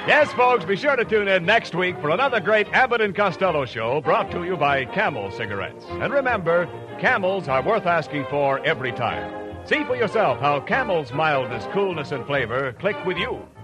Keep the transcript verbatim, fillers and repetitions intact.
Yes, folks, be sure to tune in next week for another great Abbott and Costello show brought to you by Camel Cigarettes. And remember, Camels are worth asking for every time. See for yourself how Camel's mildness, coolness, and flavor click with you.